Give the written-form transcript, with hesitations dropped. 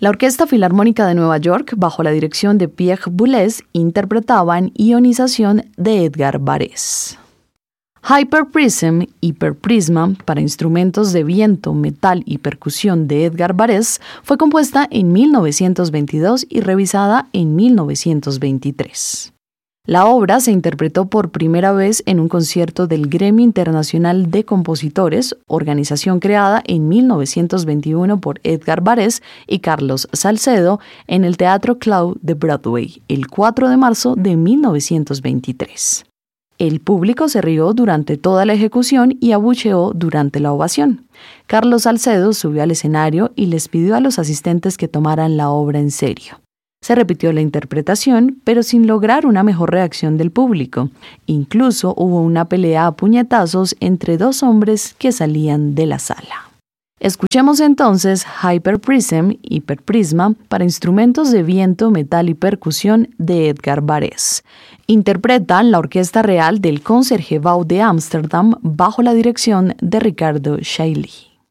La Orquesta Filarmónica de Nueva York, bajo la dirección de Pierre Boulez, interpretaban Ionización de Edgar Varèse. Hyperprism, Hiperprisma, para instrumentos de viento, metal y percusión de Edgar Varèse, fue compuesta en 1922 y revisada en 1923. La obra se interpretó por primera vez en un concierto del Gremio Internacional de Compositores, organización creada en 1921 por Edgar Varèse y Carlos Salcedo en el Teatro Cloud de Broadway, el 4 de marzo de 1923. El público se rió durante toda la ejecución y abucheó durante la ovación. Carlos Salcedo subió al escenario y les pidió a los asistentes que tomaran la obra en serio. Se repitió la interpretación, pero sin lograr una mejor reacción del público. Incluso hubo una pelea a puñetazos entre dos hombres que salían de la sala. Escuchemos entonces Hyperprism, Hiperprisma, para instrumentos de viento, metal y percusión de Edgar Varèse. Interpretan la Orquesta Real del Concertgebouw de Ámsterdam bajo la dirección de Ricardo Chailly.